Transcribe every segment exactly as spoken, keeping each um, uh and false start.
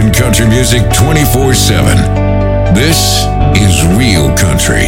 American country music twenty-four seven. This is Real Country.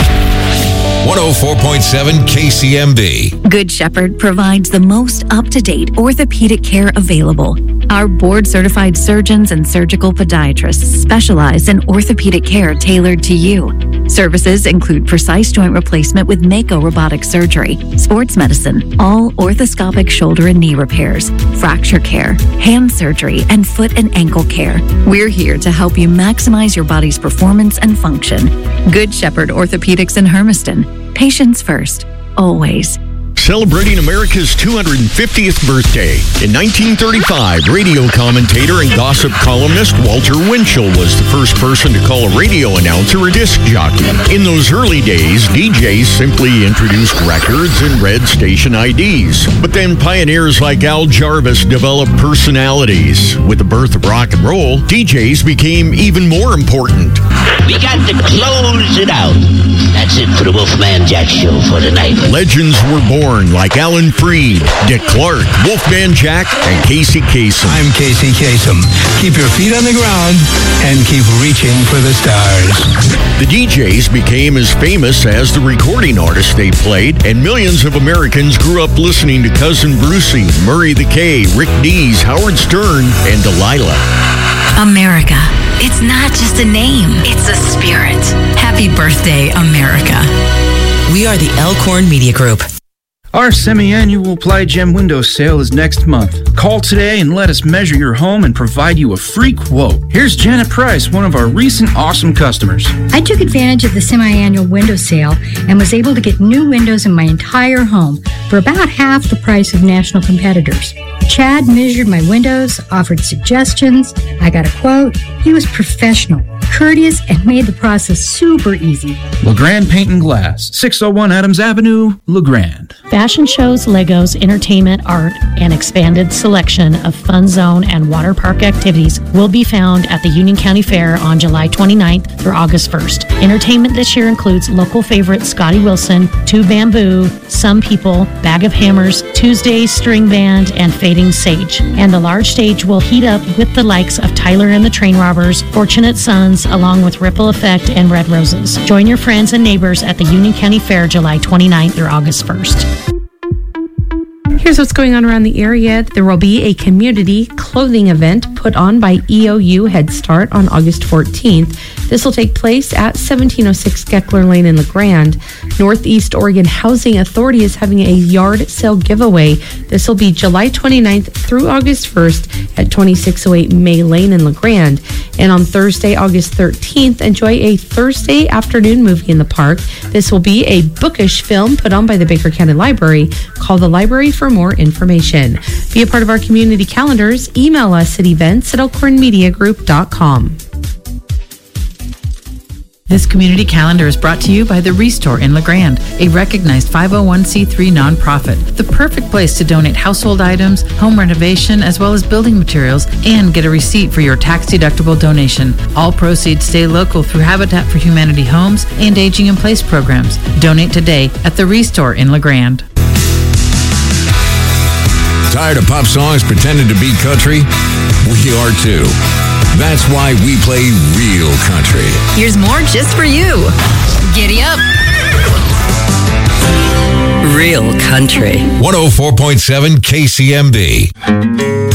one oh four point seven K C M B. Good Shepherd provides the most up-to-date orthopedic care available. Our board-certified surgeons and surgical podiatrists specialize in orthopedic care tailored to you. Services include precise joint replacement with Mako robotic surgery, sports medicine, all orthoscopic shoulder and knee repairs, fracture care, hand surgery, and foot and ankle care. We're here to help you maximize your body's performance and function. Good Shepherd Orthopedics in Hermiston. Patients first, always. Celebrating America's two hundred fiftieth birthday. In nineteen thirty-five, radio commentator and gossip columnist Walter Winchell was the first person to call a radio announcer a disc jockey. In those early days, D Js simply introduced records and read station I Ds. But then pioneers like Al Jarvis developed personalities. With the birth of rock and roll, D Js became even more important. We got to close it out. That's it for the Wolfman Jack Show for tonight. Legends were born like Alan Freed, Dick Clark, Wolfman Jack, and Casey Kasem. I'm Casey Kasem. Keep your feet on the ground and keep reaching for the stars. The D Js became as famous as the recording artists they played, and millions of Americans grew up listening to Cousin Brucey, Murray the K, Rick Dees, Howard Stern, and Delilah. America. It's not just a name, it's a spirit. Happy birthday, America. We are the Elkhorn Media Group. Our semi-annual Ply Gem window sale is next month. Call today and let us measure your home and provide you a free quote. Here's Janet Price, one of our recent awesome customers. I took advantage of the semi-annual window sale and was able to get new windows in my entire home for about half the price of national competitors. Chad measured my windows, offered suggestions. I got a quote. He was professional, courteous, and made the process super easy. LeGrand Paint and Glass, six oh one Adams Avenue, LeGrand. Fashion shows, Legos, entertainment, art, and expanded selection of fun zone and water park activities will be found at the Union County Fair on July twenty-ninth through August first. Entertainment this year includes local favorite Scotty Wilson, Two Bamboo, Some People, Bag of Hammers, Tuesday's String Band, and Fading Sage. And the large stage will heat up with the likes of Tyler and the Train Robbers, Fortunate Sons, along with Ripple Effect and Red Roses. Join your friends and neighbors at the Union County Fair July twenty-ninth through August first. Here's what's going on around the area. There will be a community clothing event put on by E O U Head Start on August fourteenth. This will take place at seventeen oh six Geckler Lane in LeGrand. Northeast Oregon Housing Authority is having a yard sale giveaway. This will be July twenty-ninth through August first at twenty-six oh eight May Lane in LeGrand. And on Thursday, August thirteenth, enjoy a Thursday afternoon movie in the park. This will be a bookish film put on by the Baker County Library. Call the library for more information. Be a part of our community calendars. Email us at events at elkhorn media group dot com. This community calendar is brought to you by The Restore in LeGrand, a recognized five oh one c three nonprofit. The perfect place to donate household items, home renovation, as well as building materials, and get a receipt for your tax-deductible donation. All proceeds stay local through Habitat for Humanity Homes and Aging in Place programs. Donate today at The Restore in LeGrand. Tired of pop songs pretending to be country? We are too. That's why we play real country. Here's more just for you. Giddy up. Real Country. one oh four point seven K C M B.